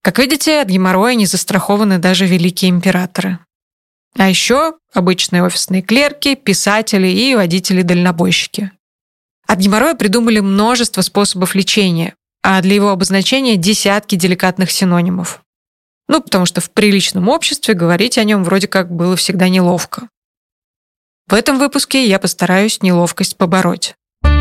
Как видите, от геморроя не застрахованы даже великие императоры. А еще обычные офисные клерки, писатели и водители-дальнобойщики. От геморроя придумали множество способов лечения, а для его обозначения десятки деликатных синонимов. Потому что в приличном обществе говорить о нем вроде как было всегда неловко. В этом выпуске я постараюсь неловкость побороть.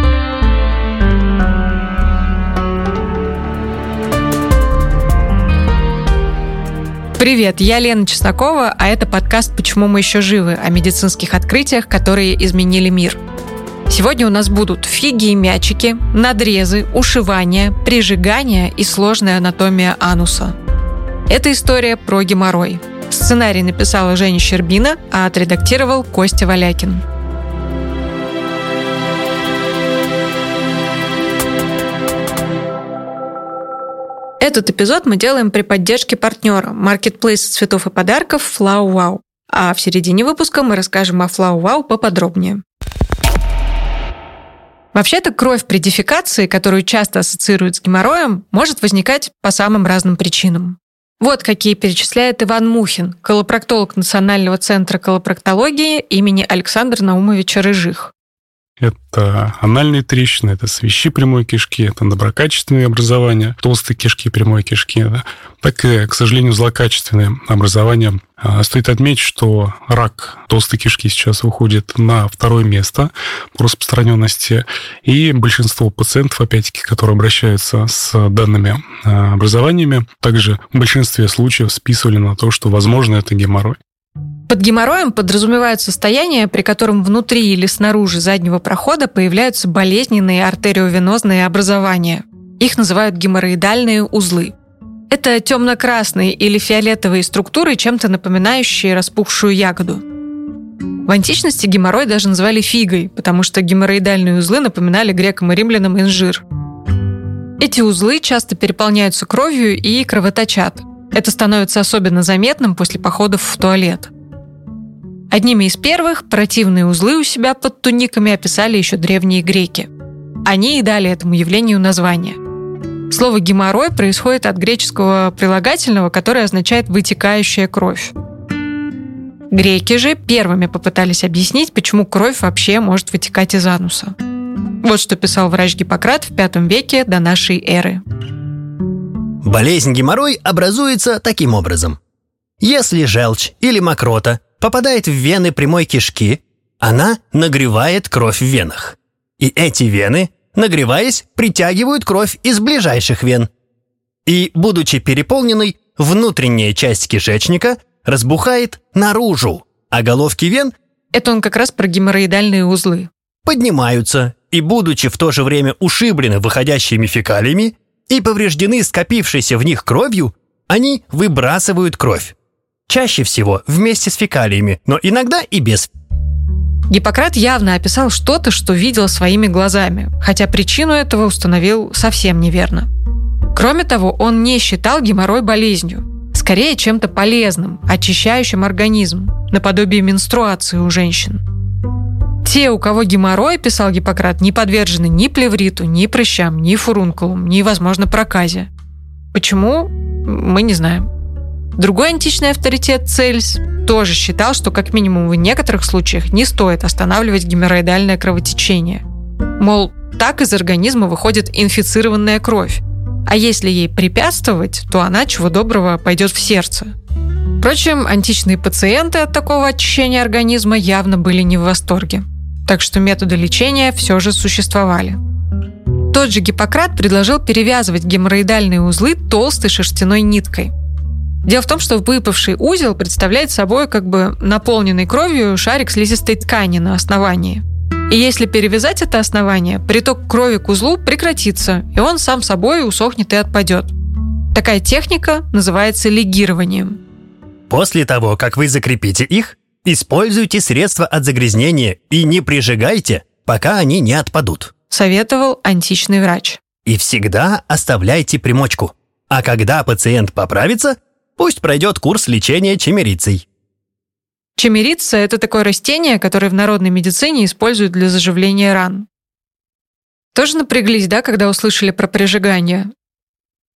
Привет, я Лена Чеснокова, а это подкаст «Почему мы еще живы?» о медицинских открытиях, которые изменили мир. Сегодня у нас будут фиги и мячики, надрезы, ушивания, прижигания и сложная анатомия ануса. Это история про геморрой. Сценарий написала Женя Щербина, а отредактировал Костя Валякин. Этот эпизод мы делаем при поддержке партнера маркетплейса цветов и подарков FlowWow. А в середине выпуска мы расскажем о FlowWow поподробнее. Вообще-то кровь при дефекации, которую часто ассоциируют с геморроем, может возникать по самым разным причинам. Вот какие перечисляет Иван Мухин, колопроктолог Национального центра колопроктологии имени Александра Наумовича Рыжих. Это анальные трещины, это свищи прямой кишки, это доброкачественные образования, толстые кишки прямой кишки, да. Так и, к сожалению, злокачественные образования. Стоит отметить, что рак толстой кишки сейчас выходит на второе место по распространенности, и большинство пациентов, опять-таки, которые обращаются с данными образованиями, также в большинстве случаев списывали на то, что, возможно, это геморрой. Под геморроем подразумевают состояние, при котором внутри или снаружи заднего прохода появляются болезненные артериовенозные образования. Их называют геморроидальные узлы. Это темно-красные или фиолетовые структуры, чем-то напоминающие распухшую ягоду. В античности геморрой даже называли фигой, потому что геморроидальные узлы напоминали грекам и римлянам инжир. Эти узлы часто переполняются кровью и кровоточат. Это становится особенно заметным после походов в туалет. Одними из первых противные узлы у себя под туниками описали еще древние греки. Они и дали этому явлению название. Слово «геморрой» происходит от греческого прилагательного, которое означает «вытекающая кровь». Греки же первыми попытались объяснить, почему кровь вообще может вытекать из ануса. Вот что писал врач Гиппократ в V веке до нашей эры. Болезнь геморрой образуется таким образом. Если желчь или мокрота попадает в вены прямой кишки, она нагревает кровь в венах. И эти вены, нагреваясь, притягивают кровь из ближайших вен. И, будучи переполненной, внутренняя часть кишечника разбухает наружу, а головки вен, это он как раз про геморроидальные узлы, поднимаются и, будучи в то же время ушиблены выходящими фекалиями и повреждены скопившейся в них кровью, они выбрасывают кровь. Чаще всего вместе с фекалиями, но иногда и без. Гиппократ явно описал что-то, что видел своими глазами, хотя причину этого установил совсем неверно. Кроме того, он не считал геморрой болезнью, скорее чем-то полезным, очищающим организм, наподобие менструации у женщин. Те, у кого геморрой, писал Гиппократ, не подвержены ни плевриту, ни прыщам, ни фурункулам, ни, возможно, проказе. Почему? Мы не знаем. Другой античный авторитет Цельс тоже считал, что как минимум в некоторых случаях не стоит останавливать геморроидальное кровотечение. Мол, так из организма выходит инфицированная кровь, а если ей препятствовать, то она, чего доброго, пойдет в сердце. Впрочем, античные пациенты от такого очищения организма явно были не в восторге, так что методы лечения все же существовали. Тот же Гиппократ предложил перевязывать геморроидальные узлы толстой шерстяной ниткой. Дело в том, что выпавший узел представляет собой как бы наполненный кровью шарик слизистой ткани на основании. И если перевязать это основание, приток крови к узлу прекратится, и он сам собой усохнет и отпадет. Такая техника называется лигированием. После того, как вы закрепите их, используйте средства от загрязнения и не прижигайте, пока они не отпадут. Советовал античный врач. И всегда оставляйте примочку. А когда пациент поправится, пусть пройдет курс лечения чимерицей. Чимерица – это такое растение, которое в народной медицине используют для заживления ран. Тоже напряглись, да, когда услышали про прижигание?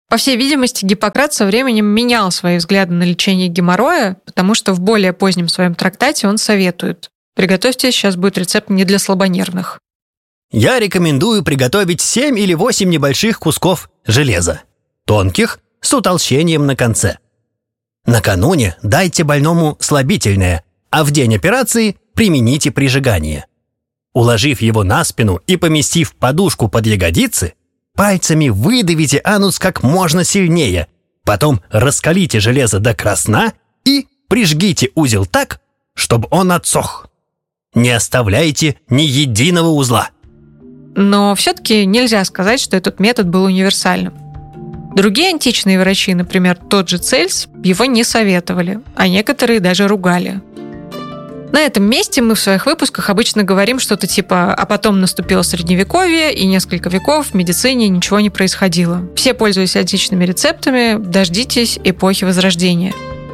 По всей видимости, Гиппократ со временем менял свои взгляды на лечение геморроя, потому что в более позднем своем трактате он советует: приготовьтесь, сейчас будет рецепт не для слабонервных. Я рекомендую приготовить 7 или 8 небольших кусков железа, тонких, с утолщением на конце. Накануне дайте больному слабительное, а в день операции примените прижигание. Уложив его на спину и поместив подушку под ягодицы, пальцами выдавите анус как можно сильнее, потом раскалите железо до красна и прижгите узел так, чтобы он отсох. Не оставляйте ни единого узла. Но все-таки нельзя сказать, что этот метод был универсальным. Другие античные врачи, например, тот же Цельс, его не советовали, а некоторые даже ругали. На этом месте мы в своих выпусках обычно говорим что-то типа «а потом наступило Средневековье, и несколько веков в медицине ничего не происходило. Все пользуются античными рецептами, дождитесь эпохи Возрождения».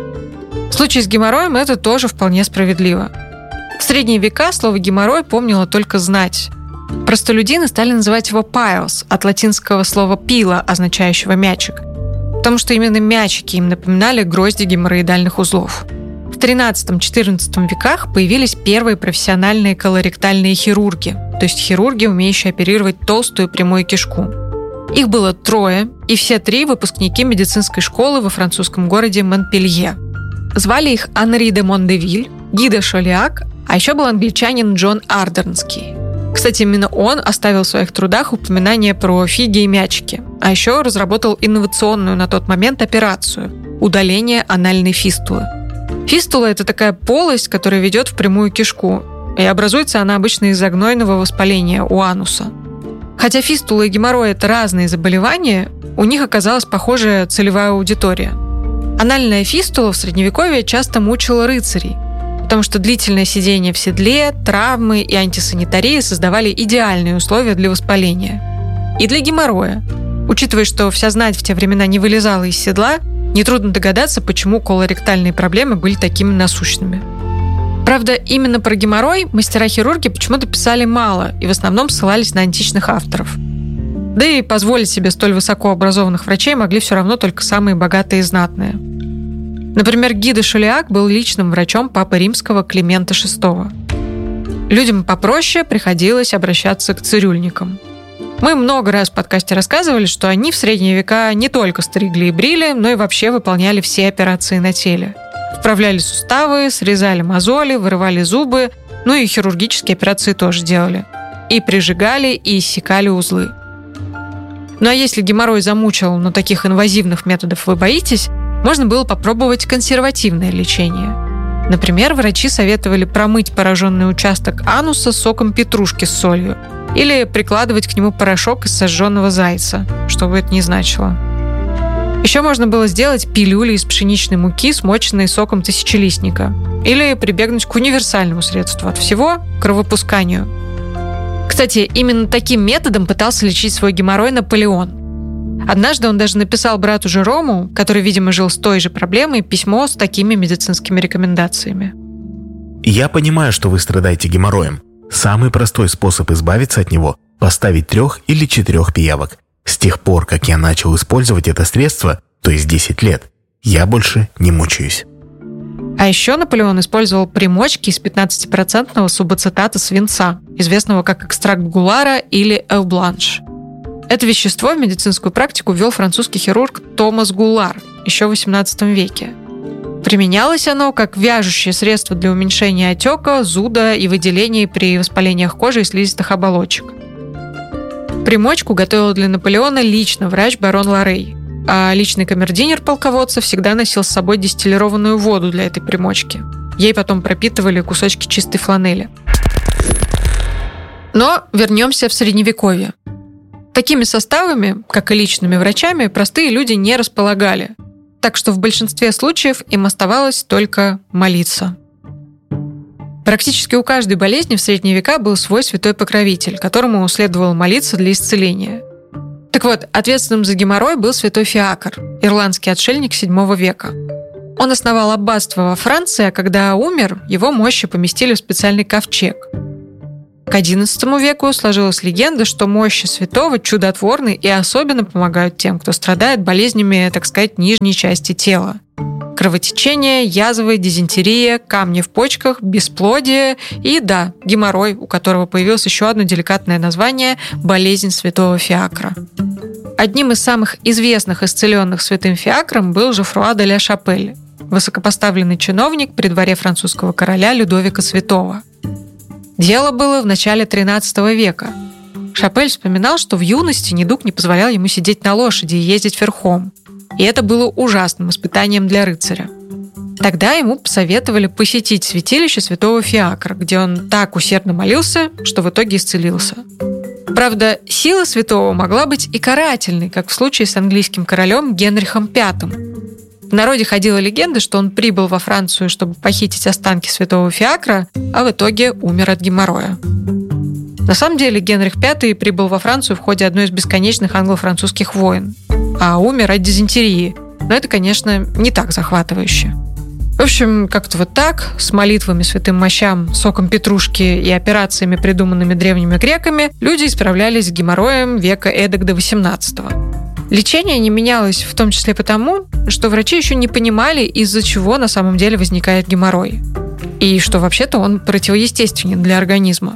В случае с геморроем это тоже вполне справедливо. В средние века слово «геморрой» помнила только знать. Простолюдины стали называть его «piles» от латинского слова «pila», означающего «мячик», потому что именно мячики им напоминали грозди геморроидальных узлов. В XIII-XIV веках появились первые профессиональные колоректальные хирурги, то есть хирурги, умеющие оперировать толстую прямую кишку. Их было 3, и все 3 выпускники медицинской школы во французском городе Монпелье. Звали их Анри де Мондевиль, Ги де Шолиак, а еще был англичанин Джон Ардернский. Кстати, именно он оставил в своих трудах упоминание про фиги и мячики, а еще разработал инновационную на тот момент операцию – удаление анальной фистулы. Фистула – это такая полость, которая ведет в прямую кишку, и образуется она обычно из-за гнойного воспаления у ануса. Хотя фистула и геморрой – это разные заболевания, у них оказалась похожая целевая аудитория. Анальная фистула в Средневековье часто мучила рыцарей, потому что длительное сидение в седле, травмы и антисанитария создавали идеальные условия для воспаления. И для геморроя. Учитывая, что вся знать в те времена не вылезала из седла, нетрудно догадаться, почему колоректальные проблемы были такими насущными. Правда, именно про геморрой мастера-хирурги почему-то писали мало и в основном ссылались на античных авторов. Да и позволить себе столь высокообразованных врачей могли все равно только самые богатые и знатные. Например, Ги де Шолиак был личным врачом папы римского Климента VI. Людям попроще приходилось обращаться к цирюльникам. Мы много раз в подкасте рассказывали, что они в средние века не только стригли и брили, но и вообще выполняли все операции на теле. Вправляли суставы, срезали мозоли, вырывали зубы, ну и хирургические операции тоже делали. И прижигали, и иссекали узлы. Ну а если геморрой замучил, но таких инвазивных методов вы боитесь, можно было попробовать консервативное лечение. Например, врачи советовали промыть пораженный участок ануса соком петрушки с солью или прикладывать к нему порошок из сожженного зайца, что бы это ни значило. Еще можно было сделать пилюли из пшеничной муки, смоченные соком тысячелистника, или прибегнуть к универсальному средству от всего – кровопусканию. Кстати, именно таким методом пытался лечить свой геморрой Наполеон. Однажды он даже написал брату Жерому, который, видимо, жил с той же проблемой, письмо с такими медицинскими рекомендациями. «Я понимаю, что вы страдаете геморроем. Самый простой способ избавиться от него – поставить 3 или 4 пиявок. С тех пор, как я начал использовать это средство, то есть 10 лет, я больше не мучаюсь». А еще Наполеон использовал примочки из 15% субацетата свинца, известного как экстракт гулара или эвбланш. Это вещество в медицинскую практику ввел французский хирург Томас Гулар еще в XVIII веке. Применялось оно как вяжущее средство для уменьшения отека, зуда и выделений при воспалениях кожи и слизистых оболочек. Примочку готовил для Наполеона лично врач барон Ларей, а личный камердинер полководца всегда носил с собой дистиллированную воду для этой примочки. Ей потом пропитывали кусочки чистой фланели. Но вернемся в Средневековье. Такими составами, как и личными врачами, простые люди не располагали, так что в большинстве случаев им оставалось только молиться. Практически у каждой болезни в средние века был свой святой покровитель, которому следовало молиться для исцеления. Так вот, ответственным за геморрой был святой Фиакр, ирландский отшельник VII века. Он основал аббатство во Франции, а когда умер, его мощи поместили в специальный ковчег. К XI веку сложилась легенда, что мощи святого чудотворны и особенно помогают тем, кто страдает болезнями, так сказать, нижней части тела. Кровотечение, язвы, дизентерия, камни в почках, бесплодие и, да, геморрой, у которого появилось еще одно деликатное название – болезнь святого Фиакра. Одним из самых известных исцеленных святым Фиакром был Жофруа де ля Шапель, высокопоставленный чиновник при дворе французского короля Людовика Святого. Дело было в начале XIII века. Шапель вспоминал, что в юности недуг не позволял ему сидеть на лошади и ездить верхом. И это было ужасным испытанием для рыцаря. Тогда ему посоветовали посетить святилище святого Фиакра, где он так усердно молился, что в итоге исцелился. Правда, сила святого могла быть и карательной, как в случае с английским королем Генрихом V. В народе ходила легенда, что он прибыл во Францию, чтобы похитить останки святого Фиакра, а в итоге умер от геморроя. На самом деле Генрих V прибыл во Францию в ходе одной из бесконечных англо-французских войн, а умер от дизентерии. Но это, конечно, не так захватывающе. В общем, как-то вот так, с молитвами святым мощам, соком петрушки и операциями, придуманными древними греками, люди справлялись с геморроем века эдак до XVIII. Лечение не менялось в том числе потому, что врачи еще не понимали, из-за чего на самом деле возникает геморрой. И что вообще-то он противоестественен для организма.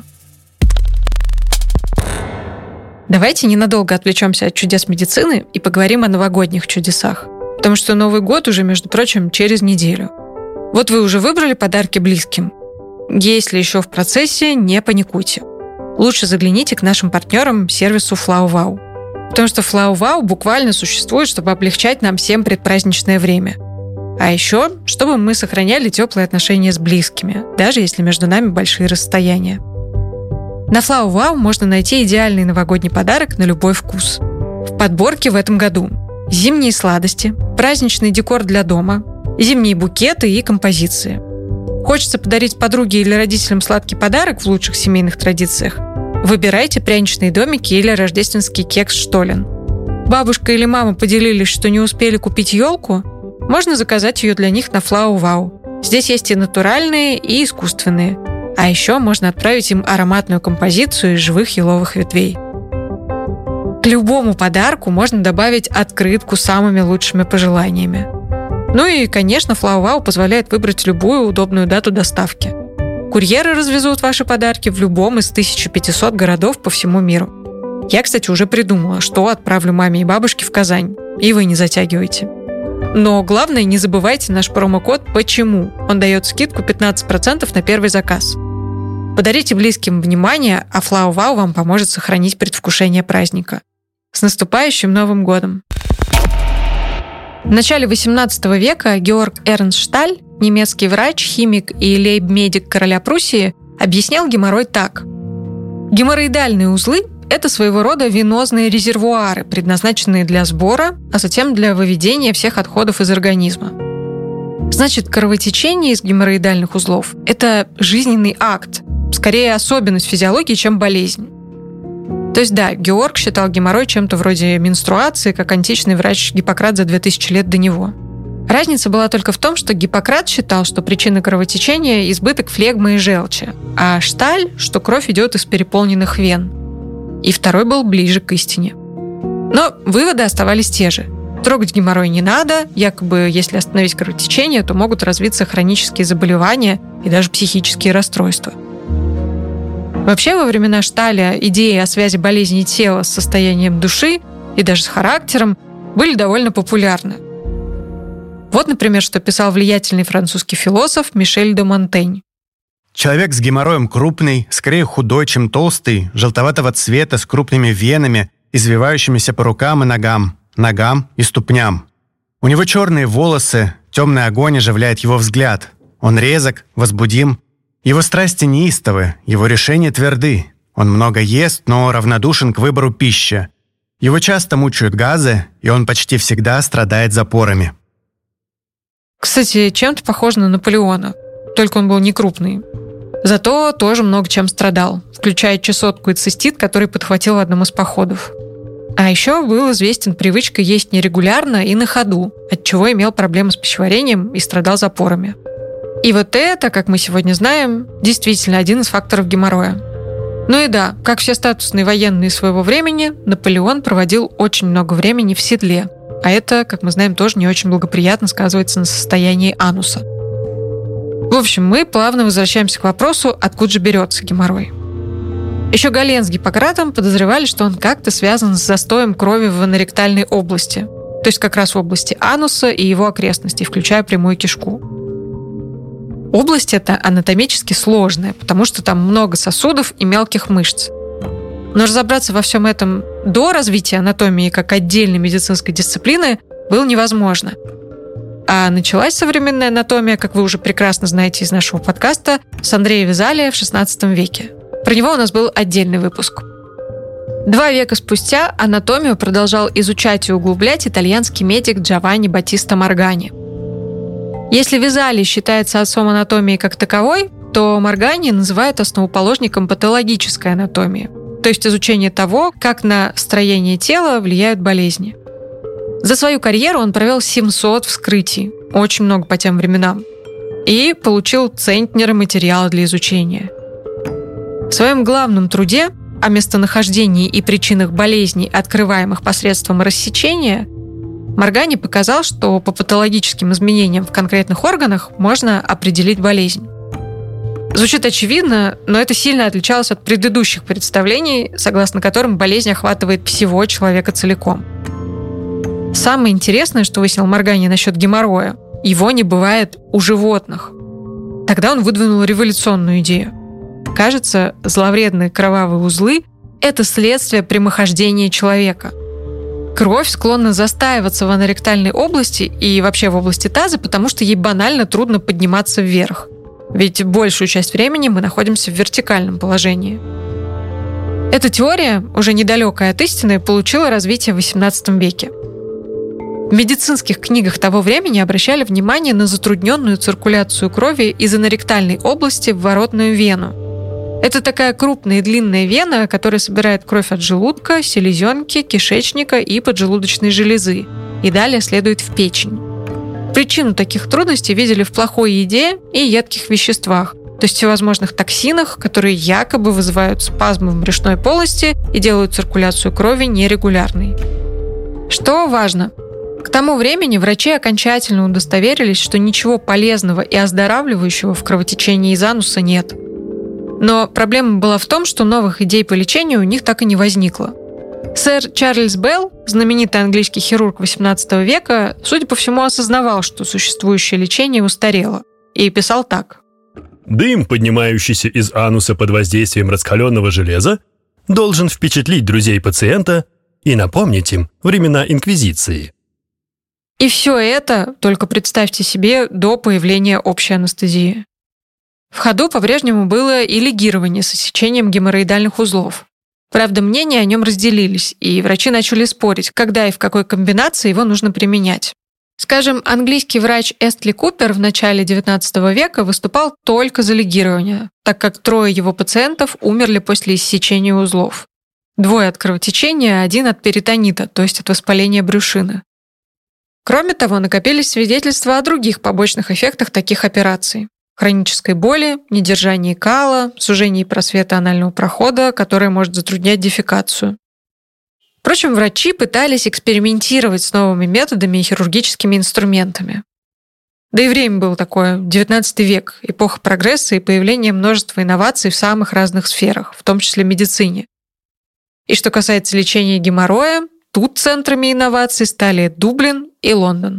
Давайте ненадолго отвлечемся от чудес медицины и поговорим о новогодних чудесах. Потому что Новый год уже, между прочим, через неделю. Вот вы уже выбрали подарки близким. Если еще в процессе, не паникуйте. Лучше загляните к нашим партнерам сервису FlowWow. Потому что FlowWow буквально существует, чтобы облегчать нам всем предпраздничное время. А еще, чтобы мы сохраняли теплые отношения с близкими, даже если между нами большие расстояния. На FlowWow можно найти идеальный новогодний подарок на любой вкус. В подборке в этом году зимние сладости, праздничный декор для дома, зимние букеты и композиции. Хочется подарить подруге или родителям сладкий подарок в лучших семейных традициях? Выбирайте пряничные домики или рождественский кекс «Штолен». Бабушка или мама поделились, что не успели купить елку? Можно заказать ее для них на FlowWow. Здесь есть и натуральные, и искусственные. А еще можно отправить им ароматную композицию из живых еловых ветвей. К любому подарку можно добавить открытку с самыми лучшими пожеланиями. Ну и, конечно, FlowWow позволяет выбрать любую удобную дату доставки. Курьеры развезут ваши подарки в любом из 1500 городов по всему миру. Я, кстати, уже придумала, что отправлю маме и бабушке в Казань. И вы не затягивайте. Но главное, не забывайте наш промокод «Почему». Он дает скидку 15% на первый заказ. Подарите близким внимание, а FlowWow вам поможет сохранить предвкушение праздника. С наступающим Новым годом! В начале XVIII века Георг Эрнст Шталь, немецкий врач, химик и лейб-медик короля Пруссии, объяснял геморрой так. Геморроидальные узлы – это своего рода венозные резервуары, предназначенные для сбора, а затем для выведения всех отходов из организма. Значит, кровотечение из геморроидальных узлов – это жизненный акт, скорее особенность физиологии, чем болезнь. То есть да, Георг считал геморрой чем-то вроде менструации, как античный врач Гиппократ за 2000 лет до него. Разница была только в том, что Гиппократ считал, что причина кровотечения – избыток флегмы и желчи, а Шталь, что кровь идет из переполненных вен. И второй был ближе к истине. Но выводы оставались те же. Трогать геморрой не надо, якобы если остановить кровотечение, то могут развиться хронические заболевания и даже психические расстройства. Вообще, во времена Шталя идеи о связи болезни тела с состоянием души и даже с характером были довольно популярны. Вот, например, что писал влиятельный французский философ Мишель де Монтень. Человек с геморроем крупный, скорее худой, чем толстый, желтоватого цвета, с крупными венами, извивающимися по рукам и ногам и ступням. У него черные волосы, темный огонь оживляет его взгляд. Он резок, возбудим. Его страсти неистовы, его решения тверды. Он много ест, но равнодушен к выбору пищи. Его часто мучают газы, и он почти всегда страдает запорами. Кстати, чем-то похож на Наполеона, только он был не крупный. Зато тоже много чем страдал, включая чесотку и цистит, который подхватил в одном из походов. А еще был известен привычкой есть нерегулярно и на ходу, отчего имел проблемы с пищеварением и страдал запорами. И вот это, как мы сегодня знаем, действительно один из факторов геморроя. Ну и да, как все статусные военные своего времени, Наполеон проводил очень много времени в седле. А это, как мы знаем, тоже не очень благоприятно сказывается на состоянии ануса. В общем, мы плавно возвращаемся к вопросу, откуда же берется геморрой. Еще Гален с Гиппократом подозревали, что он как-то связан с застоем крови в аноректальной области, то есть как раз в области ануса и его окрестностей, включая прямую кишку. Область эта анатомически сложная, потому что там много сосудов и мелких мышц. Но разобраться во всем этом до развития анатомии как отдельной медицинской дисциплины было невозможно. А началась современная анатомия, как вы уже прекрасно знаете из нашего подкаста, с Андрея Везалия в XVI веке. Про него у нас был отдельный выпуск. 2 века спустя анатомию продолжал изучать и углублять итальянский медик Джованни Баттиста Моргани. Если Везалий считается отцом анатомии как таковой, то Моргани называют основоположником патологической анатомии, то есть изучение того, как на строение тела влияют болезни. За свою карьеру он провел 700 вскрытий, очень много по тем временам, и получил центнеры материала для изучения. В своем главном труде о местонахождении и причинах болезней, открываемых посредством рассечения, Моргани показал, что по патологическим изменениям в конкретных органах можно определить болезнь. Звучит очевидно, но это сильно отличалось от предыдущих представлений, согласно которым болезнь охватывает всего человека целиком. Самое интересное, что выяснил Моргани насчет геморроя, его не бывает у животных. Тогда он выдвинул революционную идею. Кажется, зловредные кровавые узлы – это следствие прямохождения человека. Кровь склонна застаиваться в аноректальной области и вообще в области таза, потому что ей банально трудно подниматься вверх. Ведь большую часть времени мы находимся в вертикальном положении. Эта теория, уже недалекая от истины, получила развитие в XVIII веке. В медицинских книгах того времени обращали внимание на затрудненную циркуляцию крови из аноректальной области в воротную вену. Это такая крупная и длинная вена, которая собирает кровь от желудка, селезенки, кишечника и поджелудочной железы, и далее следует в печень. Причину таких трудностей видели в плохой еде и едких веществах, то есть всевозможных токсинах, которые якобы вызывают спазмы в брюшной полости и делают циркуляцию крови нерегулярной. Что важно? К тому времени врачи окончательно удостоверились, что ничего полезного и оздоравливающего в кровотечении из ануса нет. Но проблема была в том, что новых идей по лечению у них так и не возникло. Сэр Чарльз Белл, знаменитый английский хирург XVIII века, судя по всему, осознавал, что существующее лечение устарело, и писал так. «Дым, поднимающийся из ануса под воздействием раскаленного железа, должен впечатлить друзей пациента и напомнить им времена Инквизиции». И все это, только представьте себе, до появления общей анестезии. В ходу по-прежнему было и лигирование с иссечением геморроидальных узлов. Правда, мнения о нем разделились, и врачи начали спорить, когда и в какой комбинации его нужно применять. Скажем, английский врач Эстли Купер в начале XIX века выступал только за лигирование, так как 3 его пациентов умерли после иссечения узлов. 2 от кровотечения, 1 от перитонита, то есть от воспаления брюшины. Кроме того, накопились свидетельства о других побочных эффектах таких операций. Хронической боли, недержании кала, сужении просвета анального прохода, которое может затруднять дефекацию. Впрочем, врачи пытались экспериментировать с новыми методами и хирургическими инструментами. Да и время было такое, XIX век, эпоха прогресса и появления множества инноваций в самых разных сферах, в том числе медицине. И что касается лечения геморроя, тут центрами инноваций стали Дублин и Лондон.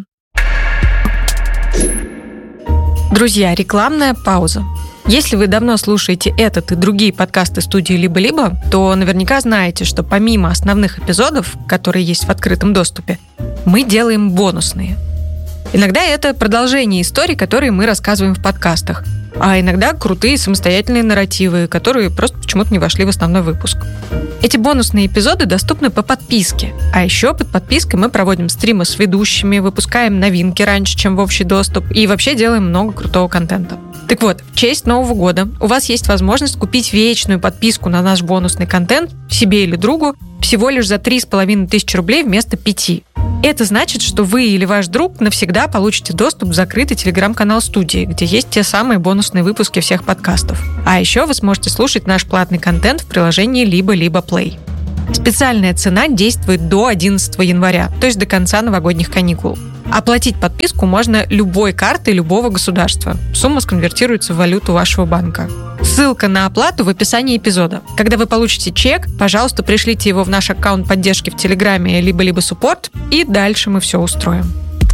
Друзья, рекламная пауза. Если вы давно слушаете этот и другие подкасты студии «Либо-либо», то наверняка знаете, что помимо основных эпизодов, которые есть в открытом доступе, мы делаем бонусные. Иногда это продолжение историй, которые мы рассказываем в подкастах, а иногда крутые самостоятельные нарративы, которые просто почему-то не вошли в основной выпуск. Эти бонусные эпизоды доступны по подписке, а еще под подпиской мы проводим стримы с ведущими, выпускаем новинки раньше, чем в общий доступ, и вообще делаем много крутого контента. Так вот, в честь Нового года у вас есть возможность купить вечную подписку на наш бонусный контент себе или другу всего лишь за 3500 рублей вместо 5. Это значит, что вы или ваш друг навсегда получите доступ в закрытый телеграм-канал студии, где есть те самые бонусные выпуски всех подкастов. А еще вы сможете слушать наш платный контент в приложении «Либо-либо Play». Специальная цена действует до 11 января, то есть до конца новогодних каникул. Оплатить подписку можно любой картой любого государства. Сумма сконвертируется в валюту вашего банка. Ссылка на оплату в описании эпизода. Когда вы получите чек, пожалуйста, пришлите его в наш аккаунт поддержки в Телеграме «Либо-либо Support», и дальше мы все устроим.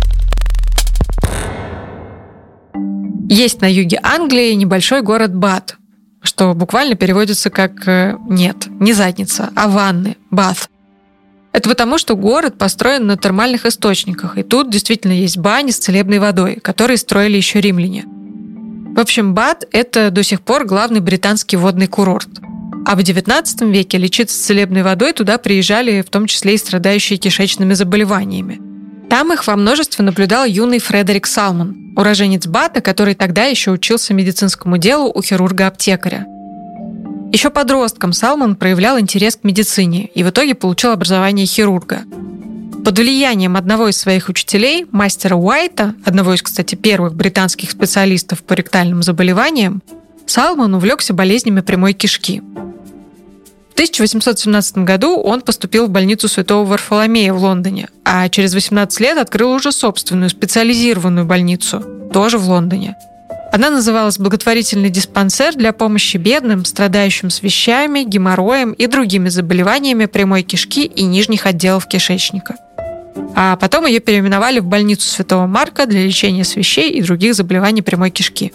Есть на юге Англии небольшой город Бат, что буквально переводится как «нет, не задница, а ванны, Бат». Это потому, что город построен на термальных источниках, и тут действительно есть бани с целебной водой, которые строили еще римляне. В общем, Бат – это до сих пор главный британский водный курорт. А в XIX веке лечиться целебной водой туда приезжали в том числе и страдающие кишечными заболеваниями. Там их во множестве наблюдал юный Фредерик Салмон, уроженец Бата, который тогда еще учился медицинскому делу у хирурга-аптекаря. Еще подростком Салмон проявлял интерес к медицине и в итоге получил образование хирурга. Под влиянием одного из своих учителей, мастера Уайта, одного из, кстати, первых британских специалистов по ректальным заболеваниям, Салмон увлекся болезнями прямой кишки. В 1817 году он поступил в больницу Святого Варфоломея в Лондоне, а через 18 лет открыл уже собственную специализированную больницу, тоже в Лондоне. Она называлась «Благотворительный диспансер для помощи бедным, страдающим свищами, геморроем и другими заболеваниями прямой кишки и нижних отделов кишечника». А потом ее переименовали в больницу Святого Марка для лечения свищей и других заболеваний прямой кишки.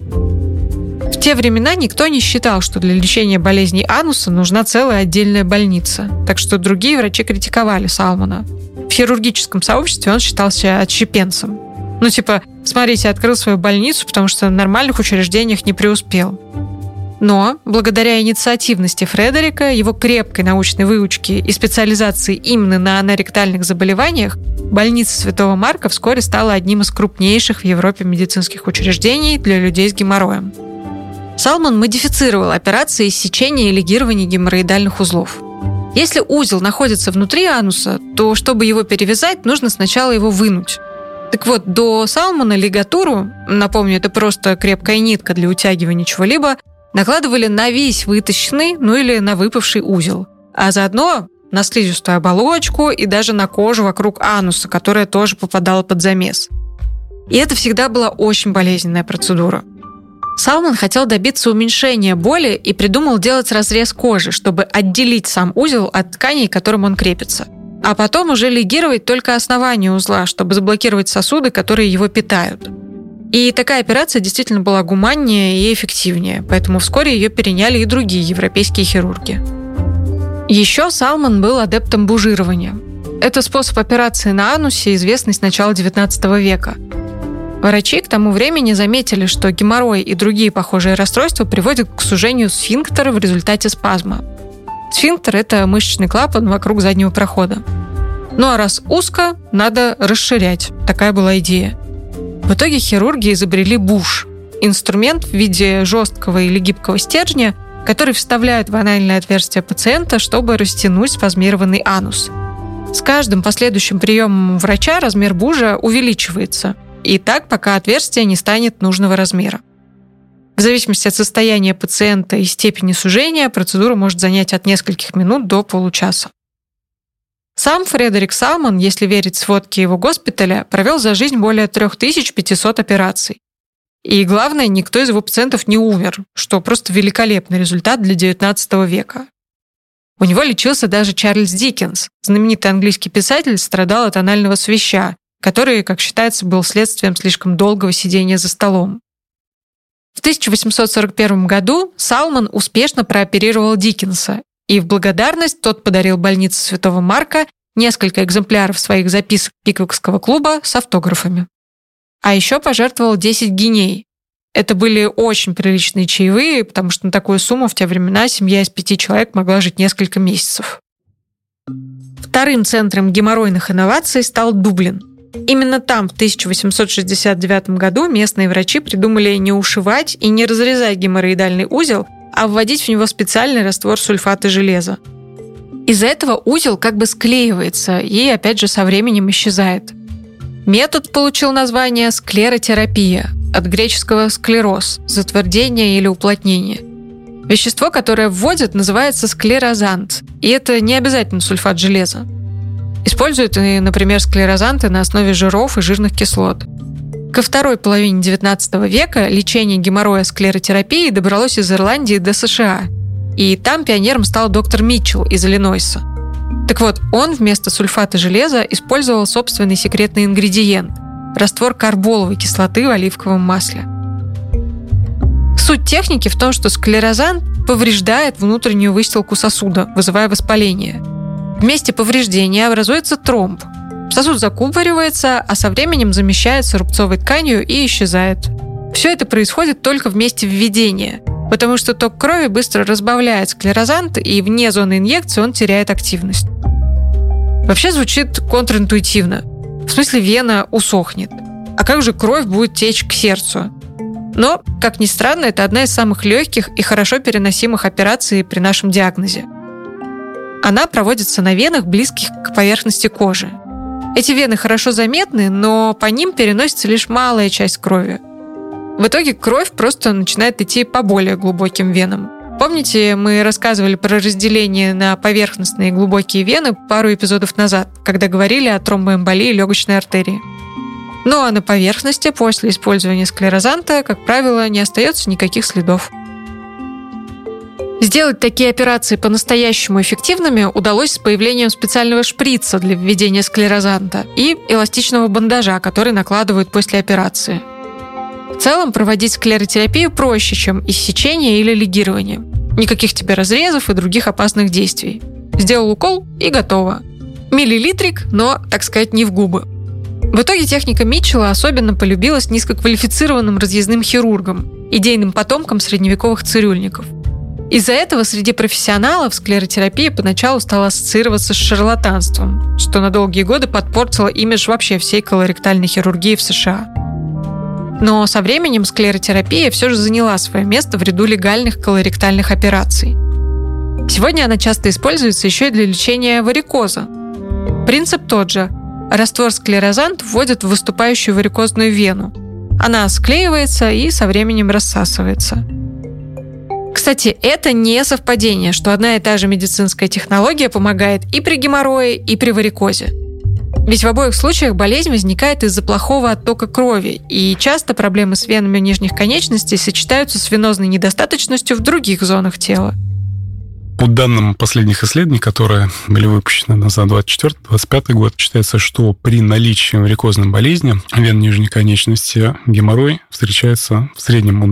В те времена никто не считал, что для лечения болезней ануса нужна целая отдельная больница, так что другие врачи критиковали Салмона. В хирургическом сообществе он считался отщепенцем. Смотрите, открыл свою больницу, потому что в нормальных учреждениях не преуспел. Но, благодаря инициативности Фредерика, его крепкой научной выучке и специализации именно на аноректальных заболеваниях, больница Святого Марка вскоре стала одним из крупнейших в Европе медицинских учреждений для людей с геморроем. Салмон модифицировал операции иссечения и лигирования геморроидальных узлов. Если узел находится внутри ануса, то, чтобы его перевязать, нужно сначала его вынуть. Так вот, до Салмона лигатуру, напомню, это просто крепкая нитка для утягивания чего-либо, накладывали на весь вытащенный, или на выпавший узел, а заодно на слизистую оболочку и даже на кожу вокруг ануса, которая тоже попадала под замес. И это всегда была очень болезненная процедура. Салмон хотел добиться уменьшения боли и придумал делать разрез кожи, чтобы отделить сам узел от тканей, к которым он крепится. А потом уже лигировать только основание узла, чтобы заблокировать сосуды, которые его питают. И такая операция действительно была гуманнее и эффективнее, поэтому вскоре ее переняли и другие европейские хирурги. Еще Салмон был адептом бужирования. Это способ операции на анусе, известный с начала XIX века. Врачи к тому времени заметили, что геморрой и другие похожие расстройства приводят к сужению сфинктера в результате спазма. Сфинктер – это мышечный клапан вокруг заднего прохода. А раз узко, надо расширять. Такая была идея. В итоге хирурги изобрели буш – инструмент в виде жесткого или гибкого стержня, который вставляют в анальное отверстие пациента, чтобы растянуть спазмированный анус. С каждым последующим приемом врача размер бужа увеличивается. И так, пока отверстие не станет нужного размера. В зависимости от состояния пациента и степени сужения, процедура может занять от нескольких минут до получаса. Сам Фредерик Салмон, если верить сводке его госпиталя, провел за жизнь более 3500 операций. И главное, никто из его пациентов не умер, что просто великолепный результат для XIX века. У него лечился даже Чарльз Диккенс, знаменитый английский писатель, страдал от анального свища, который, как считается, был следствием слишком долгого сидения за столом. В 1841 году Салмон успешно прооперировал Диккенса, и в благодарность тот подарил больнице Святого Марка несколько экземпляров своих записок Пиквикского клуба с автографами. А еще пожертвовал 10 гиней. Это были очень приличные чаевые, потому что на такую сумму в те времена семья из 5 человек могла жить несколько месяцев. Вторым центром геморройных инноваций стал Дублин. Именно там в 1869 году местные врачи придумали не ушивать и не разрезать геморроидальный узел, а вводить в него специальный раствор сульфата железа. Из-за этого узел как бы склеивается и, опять же, со временем исчезает. Метод получил название склеротерапия, от греческого склероз – затвердение или уплотнение. Вещество, которое вводят, называется склерозант, и это не обязательно сульфат железа. Используют, например, склерозанты на основе жиров и жирных кислот. Ко второй половине XIX века лечение геморроя склеротерапией добралось из Ирландии до США, и там пионером стал доктор Митчелл из Иллинойса. Так вот, он вместо сульфата железа использовал собственный секретный ингредиент – раствор карболовой кислоты в оливковом масле. Суть техники в том, что склерозант повреждает внутреннюю выстилку сосуда, вызывая воспаление. В месте повреждения образуется тромб. Сосуд закупоривается, а со временем замещается рубцовой тканью и исчезает. Все это происходит только в месте введения, потому что ток крови быстро разбавляет склерозант, и вне зоны инъекции он теряет активность. Вообще звучит контринтуитивно. В смысле, вена усохнет. А как же кровь будет течь к сердцу? Но, как ни странно, это одна из самых легких и хорошо переносимых операций при нашем диагнозе. Она проводится на венах, близких к поверхности кожи. Эти вены хорошо заметны, но по ним переносится лишь малая часть крови. В итоге кровь просто начинает идти по более глубоким венам. Помните, мы рассказывали про разделение на поверхностные и глубокие вены пару эпизодов назад, когда говорили о тромбоэмболии легочной артерии. Ну а на поверхности после использования склерозанта, как правило, не остается никаких следов. Сделать такие операции по-настоящему эффективными удалось с появлением специального шприца для введения склерозанта и эластичного бандажа, который накладывают после операции. В целом, проводить склеротерапию проще, чем иссечение или лигирование. Никаких тебе разрезов и других опасных действий. Сделал укол и готово. Миллилитрик, но, так сказать, не в губы. В итоге техника Митчелла особенно полюбилась низкоквалифицированным разъездным хирургам, идейным потомкам средневековых цирюльников. Из-за этого среди профессионалов склеротерапия поначалу стала ассоциироваться с шарлатанством, что на долгие годы подпортило имидж вообще всей колоректальной хирургии в США. Но со временем склеротерапия все же заняла свое место в ряду легальных колоректальных операций. Сегодня она часто используется еще и для лечения варикоза. Принцип тот же. Раствор склерозант вводят в выступающую варикозную вену. Она склеивается и со временем рассасывается. Кстати, это не совпадение, что одна и та же медицинская технология помогает и при геморрое, и при варикозе. Ведь в обоих случаях болезнь возникает из-за плохого оттока крови, и часто проблемы с венами нижних конечностей сочетаются с венозной недостаточностью в других зонах тела. По данным последних исследований, которые были выпущены за 2024-2025 год, считается, что при наличии варикозной болезни вен нижней конечности геморрой встречается в среднем у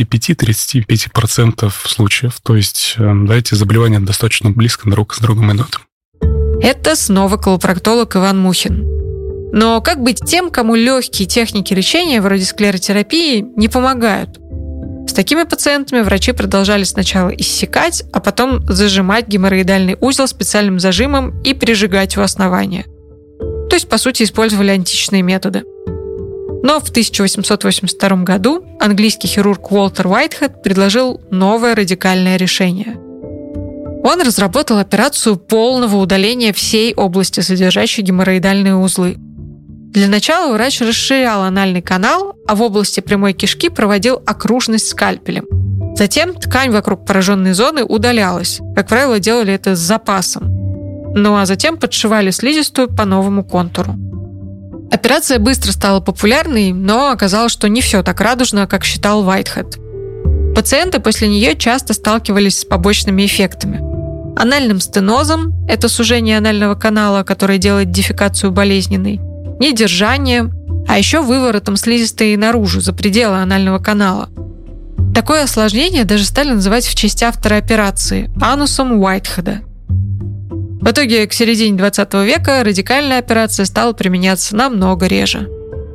25-35% случаев. То есть, да, эти заболевания достаточно близко друг с другом идут. Это снова колопроктолог Иван Мухин. Но как быть тем, кому легкие техники лечения, вроде склеротерапии, не помогают? С такими пациентами врачи продолжали сначала иссекать, а потом зажимать геморроидальный узел специальным зажимом и прижигать у основания. То есть, по сути, использовали античные методы. Но в 1882 году английский хирург Уолтер Уайтхед предложил новое радикальное решение. Он разработал операцию полного удаления всей области, содержащей геморроидальные узлы. Для начала врач расширял анальный канал, а в области прямой кишки проводил окружность скальпелем. Затем ткань вокруг пораженной зоны удалялась. Как правило, делали это с запасом. Ну а затем подшивали слизистую по новому контуру. Операция быстро стала популярной, но оказалось, что не все так радужно, как считал Уайтхед. Пациенты после нее часто сталкивались с побочными эффектами. Анальным стенозом – это сужение анального канала, которое делает дефекацию болезненной, недержанием, а еще выворотом слизистой наружу, за пределы анального канала. Такое осложнение даже стали называть в честь автора операции – анусом Уайтхеда. В итоге к середине 20 века радикальная операция стала применяться намного реже.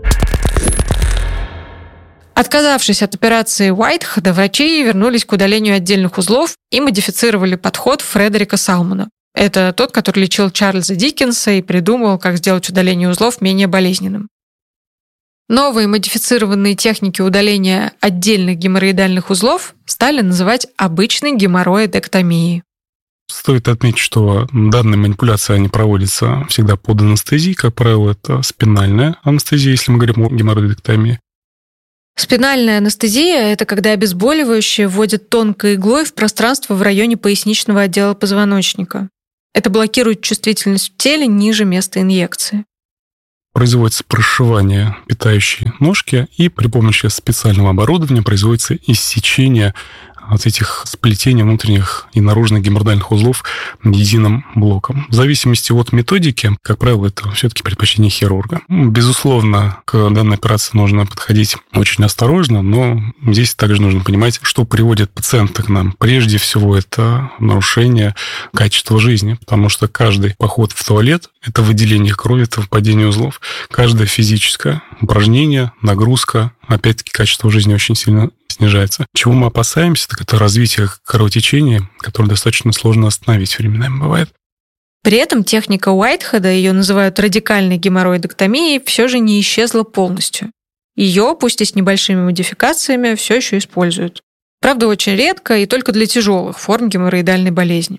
Отказавшись от операции Уайтхеда, врачи вернулись к удалению отдельных узлов и модифицировали подход Фредерика Салмона. Это тот, который лечил Чарльза Диккенса и придумал, как сделать удаление узлов менее болезненным. Новые модифицированные техники удаления отдельных геморроидальных узлов стали называть обычной геморроидектомией. Стоит отметить, что данные манипуляции, они проводятся всегда под анестезией. Как правило, это спинальная анестезия, если мы говорим о геморроидэктомии. Спинальная анестезия – это когда обезболивающее вводят тонкой иглой в пространство в районе поясничного отдела позвоночника. Это блокирует чувствительность в теле ниже места инъекции. Производится прошивание питающей ножки, и при помощи специального оборудования производится иссечение от этих сплетений внутренних и наружных геморроидальных узлов единым блоком. В зависимости от методики, как правило, это все-таки предпочтение хирурга. Безусловно, к данной операции нужно подходить очень осторожно, но здесь также нужно понимать, что приводит пациента к нам. Прежде всего, это нарушение качества жизни, потому что каждый поход в туалет – это выделение крови, это выпадение узлов. Каждое физическое упражнение, нагрузка, опять-таки, качество жизни очень сильно снижается. Чего мы опасаемся, так это развитие кровотечения, которое достаточно сложно остановить временами бывает. При этом техника Уайтхеда, ее называют радикальной геморроидэктомией, все же не исчезла полностью. Ее, пусть и с небольшими модификациями, все еще используют. Правда, очень редко и только для тяжелых форм геморроидальной болезни.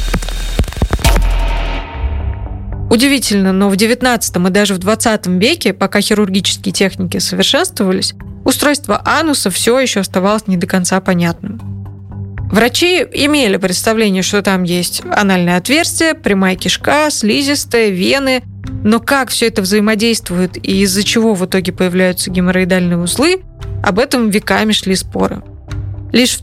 Удивительно, но в XIX и даже в XX веке, пока хирургические техники совершенствовались, устройство ануса все еще оставалось не до конца понятным. Врачи имели представление, что там есть анальное отверстие, прямая кишка, слизистая, вены, но как все это взаимодействует и из-за чего в итоге появляются геморроидальные узлы, об этом веками шли споры. Лишь в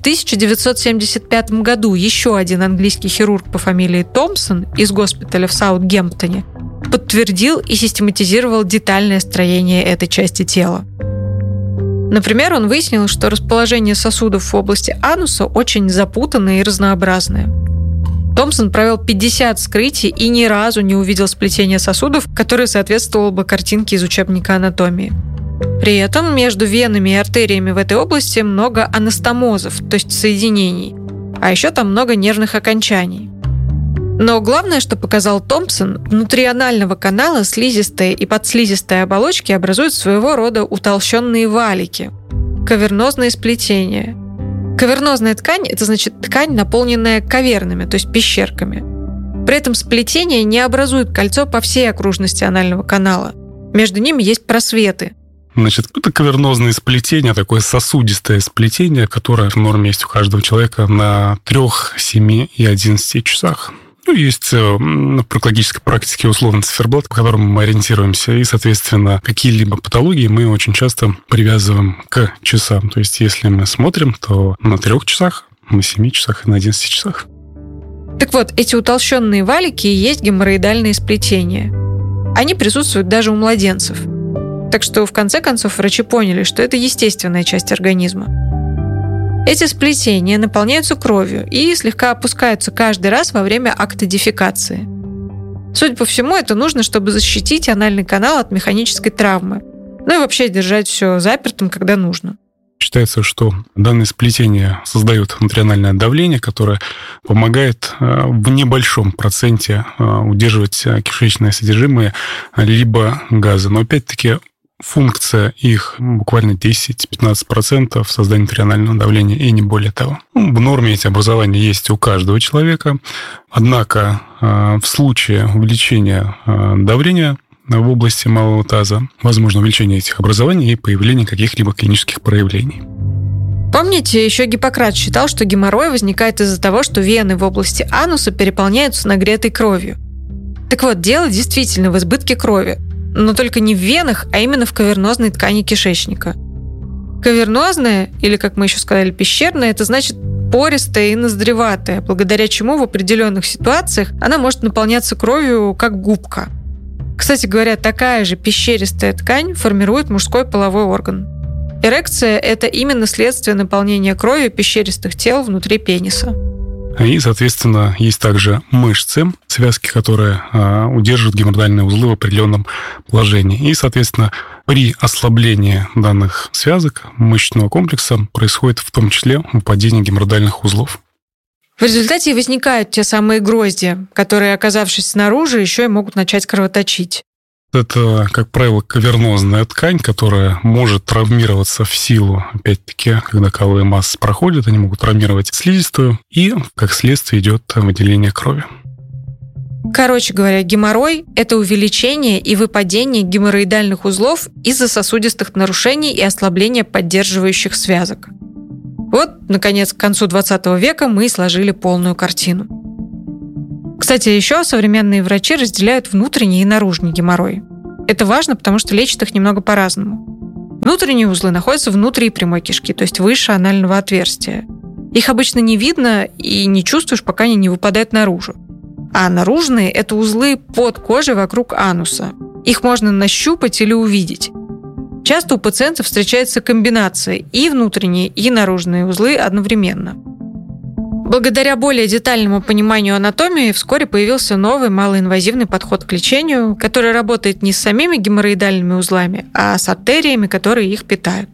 1975 году еще один английский хирург по фамилии Томпсон из госпиталя в Саутгемптоне подтвердил и систематизировал детальное строение этой части тела. Например, он выяснил, что расположение сосудов в области ануса очень запутанное и разнообразное. Томпсон провел 50 вскрытий и ни разу не увидел сплетения сосудов, которое соответствовало бы картинке из учебника анатомии. При этом между венами и артериями в этой области много анастомозов, то есть соединений, а еще там много нервных окончаний. Но главное, что показал Томпсон, внутри анального канала слизистые и подслизистые оболочки образуют своего рода утолщенные валики – кавернозные сплетения. Кавернозная ткань – это значит ткань, наполненная кавернами, то есть пещерками. При этом сплетения не образуют кольцо по всей окружности анального канала. Между ними есть просветы. Значит, это кавернозное сплетение, такое сосудистое сплетение, которое в норме есть у каждого человека на 3, 7 и 11 часах. Есть в проктологической практике условный циферблат, по которому мы ориентируемся, и, соответственно, какие-либо патологии мы очень часто привязываем к часам. То есть, если мы смотрим, то на 3 часах, на 7 часах и на 11 часах. Так вот, эти утолщенные валики и есть геморроидальные сплетения. Они присутствуют даже у младенцев. Так что, в конце концов, врачи поняли, что это естественная часть организма. Эти сплетения наполняются кровью и слегка опускаются каждый раз во время акта дефекации. Судя по всему, это нужно, чтобы защитить анальный канал от механической травмы, ну и вообще держать все запертым, когда нужно. Считается, что данные сплетения создают внутрианальное давление, которое помогает в небольшом проценте удерживать кишечное содержимое либо газы. Но опять-таки функция их буквально 10-15% в создании внутрианального давления, и не более того. В норме эти образования есть у каждого человека, однако в случае увеличения давления в области малого таза возможно увеличение этих образований и появление каких-либо клинических проявлений. Помните, еще Гиппократ считал, что геморрой возникает из-за того, что вены в области ануса переполняются нагретой кровью. Так вот, дело действительно в избытке крови, но только не в венах, а именно в кавернозной ткани кишечника. Кавернозная, или, как мы еще сказали, пещерная, это значит пористая и ноздреватая, благодаря чему в определенных ситуациях она может наполняться кровью, как губка. Кстати говоря, такая же пещеристая ткань формирует мужской половой орган. Эрекция – это именно следствие наполнения кровью пещеристых тел внутри пениса. И, соответственно, есть также мышцы, связки, которые удерживают геморроидальные узлы в определенном положении. И, соответственно, при ослаблении данных связок мышечного комплекса происходит в том числе выпадение геморроидальных узлов. В результате возникают те самые грозди, которые, оказавшись снаружи, еще и могут начать кровоточить. Это, как правило, кавернозная ткань, которая может травмироваться в силу, опять-таки, когда каловые массы проходят, они могут травмировать слизистую, и, как следствие, идет выделение крови. Короче говоря, геморрой – это увеличение и выпадение геморроидальных узлов из-за сосудистых нарушений и ослабления поддерживающих связок. Вот, наконец, к концу 20 века мы сложили полную картину. Кстати, еще современные врачи разделяют внутренний и наружный геморрой. Это важно, потому что лечат их немного по-разному. Внутренние узлы находятся внутри прямой кишки, то есть выше анального отверстия. Их обычно не видно и не чувствуешь, пока они не выпадают наружу. А наружные – это узлы под кожей вокруг ануса. Их можно нащупать или увидеть. Часто у пациентов встречается комбинация и внутренние, и наружные узлы одновременно. Благодаря более детальному пониманию анатомии вскоре появился новый малоинвазивный подход к лечению, который работает не с самими геморроидальными узлами, а с артериями, которые их питают.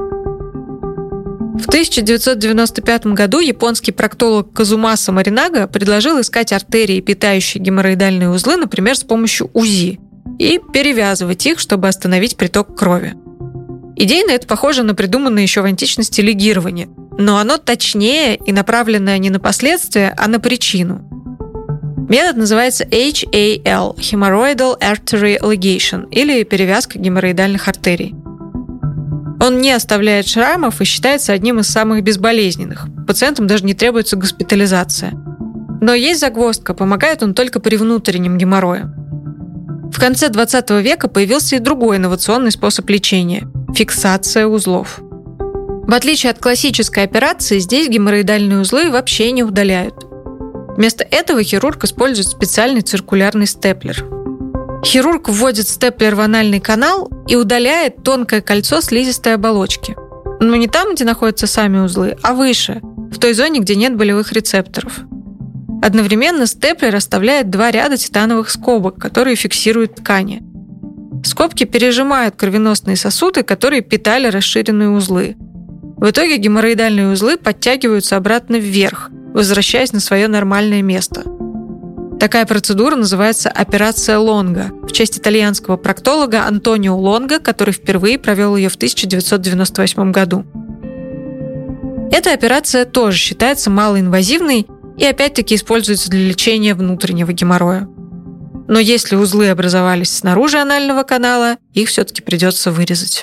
В 1995 году японский проктолог Казумаса Маринага предложил искать артерии, питающие геморроидальные узлы, например, с помощью УЗИ, и перевязывать их, чтобы остановить приток крови. Идейно это похоже на придуманное еще в античности лигирование, но оно точнее и направленное не на последствия, а на причину. Метод называется HAL – Hemorrhoidal Artery Ligation, или перевязка геморроидальных артерий. Он не оставляет шрамов и считается одним из самых безболезненных. Пациентам даже не требуется госпитализация. Но есть загвоздка, помогает он только при внутреннем геморрое. В конце 20 века появился и другой инновационный способ лечения – фиксация узлов. В отличие от классической операции, здесь геморроидальные узлы вообще не удаляют. Вместо этого хирург использует специальный циркулярный степлер. Хирург вводит степлер в анальный канал и удаляет тонкое кольцо слизистой оболочки. Но не там, где находятся сами узлы, а выше, в той зоне, где нет болевых рецепторов. Одновременно степлер оставляет 2 ряда титановых скобок, которые фиксируют ткани. Скобки пережимают кровеносные сосуды, которые питали расширенные узлы. В итоге геморроидальные узлы подтягиваются обратно вверх, возвращаясь на свое нормальное место. Такая процедура называется операция Лонго, в честь итальянского проктолога Антонио Лонго, который впервые провел ее в 1998 году. Эта операция тоже считается малоинвазивной и опять-таки используется для лечения внутреннего геморроя. Но если узлы образовались снаружи анального канала, их все-таки придется вырезать.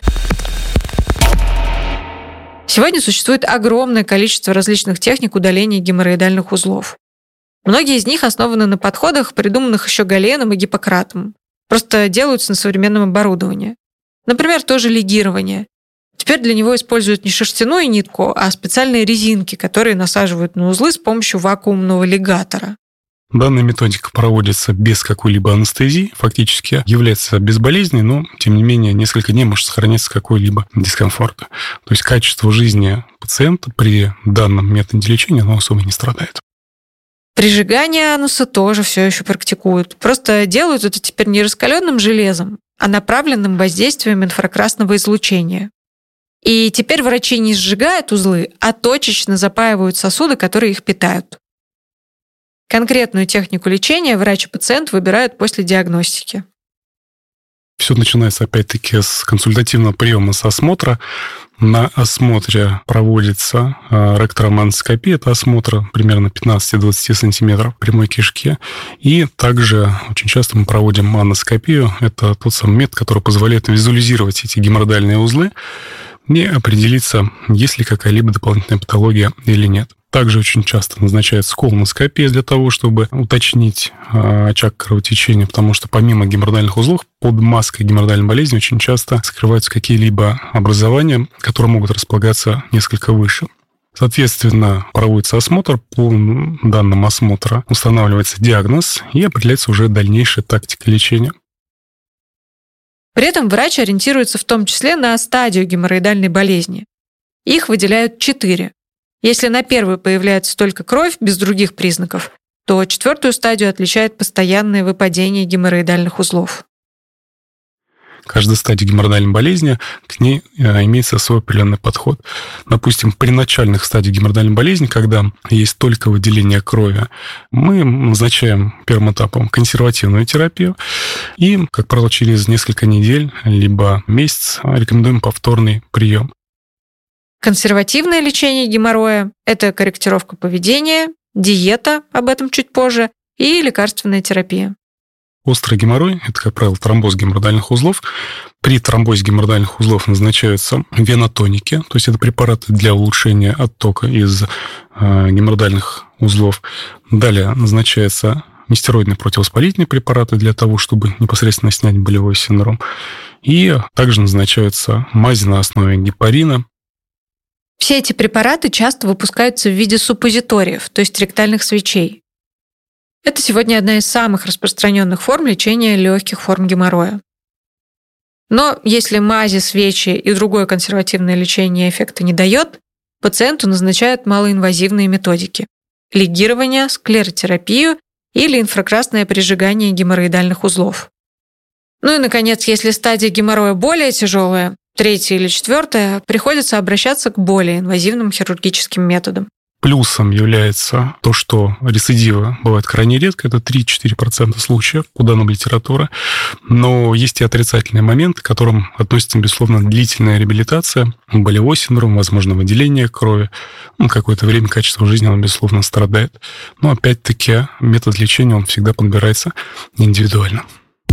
Сегодня существует огромное количество различных техник удаления геморроидальных узлов. Многие из них основаны на подходах, придуманных еще Галеном и Гиппократом. Просто делаются на современном оборудовании. Например, тоже лигирование. Теперь для него используют не шерстяную нитку, а специальные резинки, которые насаживают на узлы с помощью вакуумного лигатора. Данная методика проводится без какой-либо анестезии, фактически является безболезненной, но, тем не менее, несколько дней может сохраняться какой-либо дискомфорт. То есть качество жизни пациента при данном методе лечения оно особо не страдает. Прижигание ануса тоже все еще практикуют. Просто делают это теперь не раскаленным железом, а направленным воздействием инфракрасного излучения. И теперь врачи не сжигают узлы, а точечно запаивают сосуды, которые их питают. Конкретную технику лечения врач и пациент выбирают после диагностики. Все начинается, опять-таки, с консультативного приема, с осмотра. На осмотре проводится ректоромоноскопия, это осмотр примерно 15-20 сантиметров прямой кишки. И также очень часто мы проводим аноскопию. Это тот самый метод, который позволяет визуализировать эти геморроидальные узлы и определиться, есть ли какая-либо дополнительная патология или нет. Также очень часто назначается колоноскопия для того, чтобы уточнить очаг кровотечения, потому что помимо геморроидальных узлов под маской геморроидальной болезни очень часто скрываются какие-либо образования, которые могут располагаться несколько выше. Соответственно, проводится осмотр, по данным осмотра устанавливается диагноз и определяется уже дальнейшая тактика лечения. При этом врач ориентируется в том числе на стадию геморроидальной болезни. Их выделяют 4. Если на первой появляется только кровь, без других признаков, то 4-ю стадию отличает постоянное выпадение геморроидальных узлов. каждой стадии геморроидальной болезни к ней имеется свой определенный подход. Допустим, при начальных стадиях геморроидальной болезни, когда есть только выделение крови, мы назначаем первым этапом консервативную терапию и, как правило, через несколько недель либо месяц рекомендуем повторный прием. Консервативное лечение геморроя – это корректировка поведения, диета, об этом чуть позже, и лекарственная терапия. Острый геморрой – это, как правило, тромбоз геморроидальных узлов. При тромбозе геморроидальных узлов назначаются венотоники, то есть это препараты для улучшения оттока из геморроидальных узлов. Далее назначаются нестероидные противовоспалительные препараты для того, чтобы непосредственно снять болевой синдром. И также назначаются мази на основе гепарина. Все эти препараты часто выпускаются в виде суппозиториев, то есть ректальных свечей. Это сегодня одна из самых распространенных форм лечения легких форм геморроя. Но если мази, свечи и другое консервативное лечение эффекта не дает, пациенту назначают малоинвазивные методики – лигирование, склеротерапию или инфракрасное прижигание геморроидальных узлов. Ну и, наконец, если стадия геморроя более тяжелая, 3-я или 4-я, приходится обращаться к более инвазивным хирургическим методам. Плюсом является то, что рецидивы бывают крайне редко, это 3-4% случаев по данным литературы. Но есть и отрицательные моменты, к которым относится, безусловно, длительная реабилитация, болевой синдром, возможно, выделение крови. Какое-то время качество жизни, оно, безусловно, страдает. Но, опять-таки, метод лечения, он всегда подбирается индивидуально.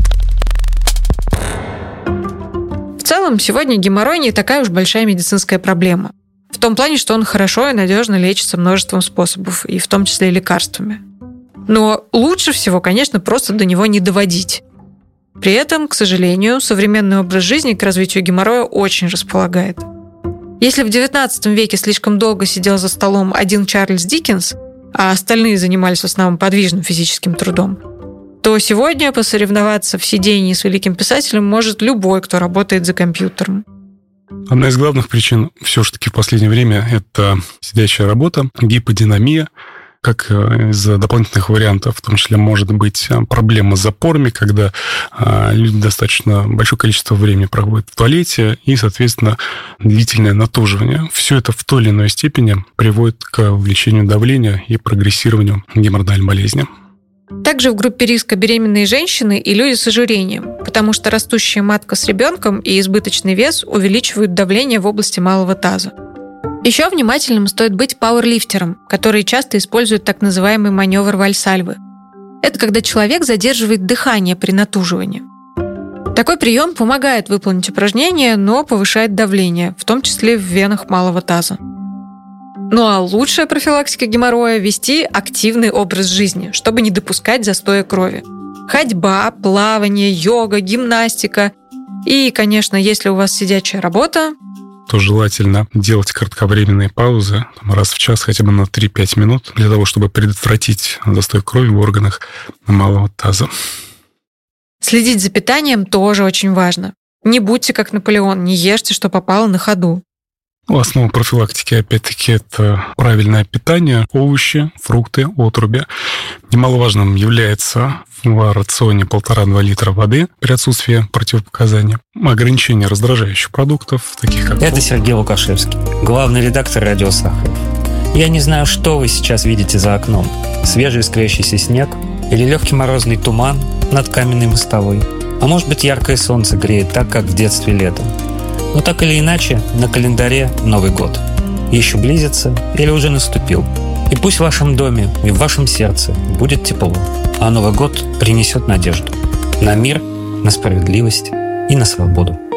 В целом, сегодня геморрой не такая уж большая медицинская проблема. В том плане, что он хорошо и надежно лечится множеством способов, и в том числе и лекарствами. Но лучше всего, конечно, просто до него не доводить. При этом, к сожалению, современный образ жизни к развитию геморроя очень располагает. Если в XIX веке слишком долго сидел за столом один Чарльз Диккенс, а остальные занимались в основном подвижным физическим трудом, то сегодня посоревноваться в сидении с великим писателем может любой, кто работает за компьютером. Одна из главных причин все-таки в последнее время – это сидячая работа, гиподинамия. Как из дополнительных вариантов, в том числе, может быть проблема с запорами, когда люди достаточно большое количество времени проводят в туалете и, соответственно, длительное натуживание. Все это в той или иной степени приводит к увеличению давления и прогрессированию геморроидальной болезни. Также в группе риска беременные женщины и люди с ожирением, потому что растущая матка с ребенком и избыточный вес увеличивают давление в области малого таза. Еще внимательным стоит быть пауэрлифтером, который часто используют так называемый маневр Вальсальвы. Это когда человек задерживает дыхание при натуживании. Такой прием помогает выполнить упражнение, но повышает давление, в том числе в венах малого таза. Ну а лучшая профилактика геморроя – вести активный образ жизни, чтобы не допускать застоя крови. Ходьба, плавание, йога, гимнастика. И, конечно, если у вас сидячая работа, то желательно делать кратковременные паузы раз в час, хотя бы на 3-5 минут, для того, чтобы предотвратить застой крови в органах малого таза. Следить за питанием тоже очень важно. Не будьте как Наполеон, не ешьте, что попало на ходу. Основа профилактики, опять-таки, это правильное питание, овощи, фрукты, отруби. Немаловажным является в рационе 1,5-2 литра воды при отсутствии противопоказаний, ограничение раздражающих продуктов, таких как... Это Сергей Лукашевский, главный редактор «Радио Сахаров». Я не знаю, что вы сейчас видите за окном. Свежий искрящийся снег или легкий морозный туман над каменной мостовой. А может быть, яркое солнце греет так, как в детстве летом. Но так или иначе, на календаре Новый год. Еще близится или уже наступил. И пусть в вашем доме и в вашем сердце будет тепло, а Новый год принесет надежду на мир, на справедливость и на свободу.